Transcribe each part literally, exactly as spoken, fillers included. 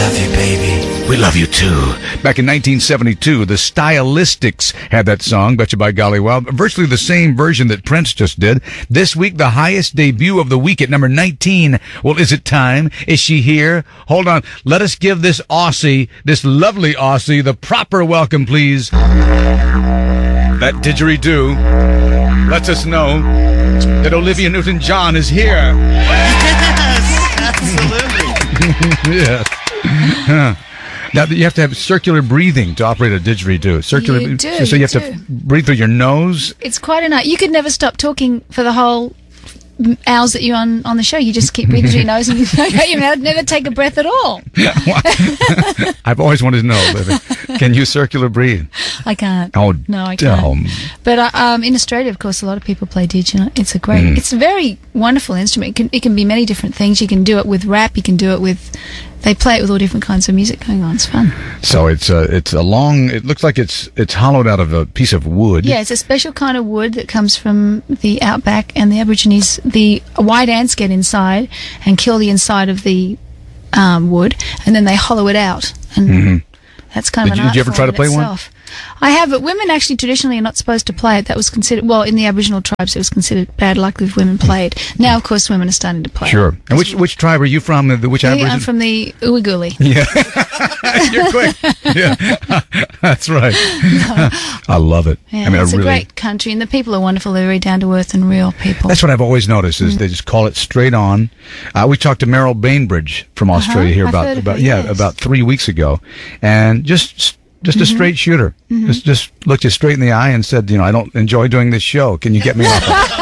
love you, baby. We love you too. Back in nineteen seventy-two, the Stylistics had that song, Betcha by Golly Wow, virtually the same version that Prince just did. This week, the highest debut of the week at number nineteen. Well, is it time? Is she here? Hold on. Let us give this Aussie, this lovely Aussie, the proper welcome, please. That didgeridoo lets us know that Olivia Newton-John is here. Yes, absolutely. Yes. Huh. Now, you have to have circular breathing to operate a didgeridoo. Circular, You do, so you you have do. to breathe through your nose. It's quite a night. You could never stop talking for the whole hours that you're on, on the show. You just keep breathing through your nose and you never take a breath at all. I've always wanted to know, Livy, can you circular breathe? I can't. Oh, no, I can't. dumb. But uh, um, in Australia, of course, a lot of people play didgeridoo. It's a great, mm. it's a very wonderful instrument. It can, it can be many different things. You can do it with rap. You can do it with. They play it with all different kinds of music going on. It's fun. So it's a, it's a long, it looks like it's it's hollowed out of a piece of wood. Yeah, it's a special kind of wood that comes from the outback, and the Aborigines, the white ants get inside and kill the inside of the um, wood, and then they hollow it out. And mm-hmm. that's kind of did an you, art did you ever try to play itself. one? I have, but women actually traditionally are not supposed to play it. That was considered, well, in the Aboriginal tribes, it was considered bad luck if women played. Now, of course, women are starting to play Sure. it. And which which tribe are you from? The, which I Aboriginal? I'm from the Uwaguli. Yeah. You're quick. Yeah. That's right. No. I love it. Yeah, I mean, it's I really, a great country, and the people are wonderful. They're very down-to-earth and real people. That's what I've always noticed, is mm. they just call it straight on. Uh, we talked to Meryl Bainbridge from Australia uh-huh. here I've about, heard of about her, yeah, yes. about three weeks ago. And just... Just a Mm-hmm. straight shooter. Mm-hmm. Just just looked you straight in the eye and said, you know, I don't enjoy doing this show. Can you get me off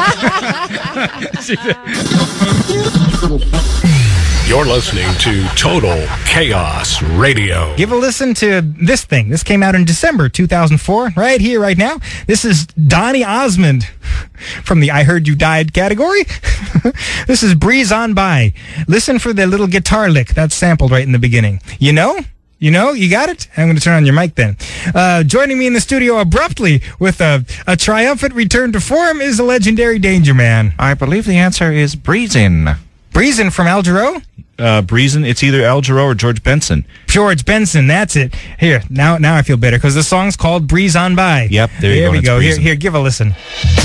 it? You're listening to Total Chaos Radio. Give a listen to this thing. This came out in December two thousand four, right here, right now. This is Donny Osmond from the I Heard You Died category. This is Breeze On By. Listen for the little guitar lick that's sampled right in the beginning. You know? You know, you got it? I'm going to turn on your mic then. Uh, joining me in the studio abruptly with a, a triumphant return to form is the legendary Danger Man. I believe the answer is Breezin. Breezin from Al Jarreau? Uh, Breezin, it's either Al Jarreau or George Benson. George Benson, that's it. Here, now now I feel better because the song's called Breeze On By. Yep, there you Here go. we It's go. Here, Breezin'. here, give a listen.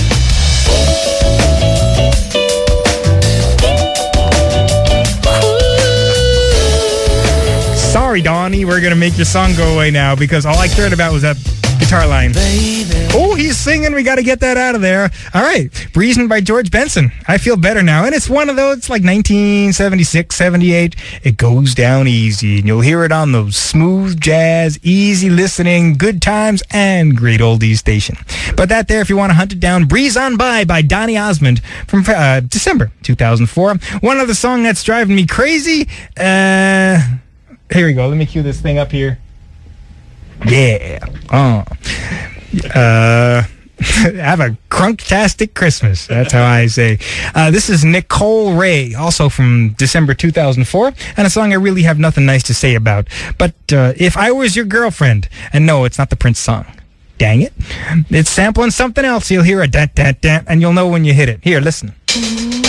Sorry, Donnie, we're going to make your song go away now because all I cared about was that guitar line. Oh, he's singing. We got to get that out of there. All right. Breezin' by George Benson. I feel better now. And it's one of those, it's like nineteen seventy-six, seventy-eight. It goes down easy. And you'll hear it on the smooth jazz, easy listening, good times, and great oldies station. But that there, if you want to hunt it down, Breeze On By by Donny Osmond from uh, December two thousand four. One other song that's driving me crazy. Uh... Here we go. Let me cue this thing up here. Yeah. Oh. Uh, have a crunktastic Christmas. That's how I say. Uh, this is Nicole Ray, also from December two thousand four, and a song I really have nothing nice to say about. But uh, If I Was Your Girlfriend, and no, it's not the Prince song. Dang it. It's sampling something else. You'll hear a da da da, and you'll know when you hit it. Here, listen.